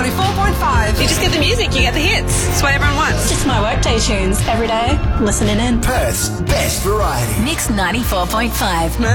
94.5. You just get the music, you get the hits. That's what everyone wants. It's my workday tunes every day. Listening in. Perth's best variety. Mix 94.5.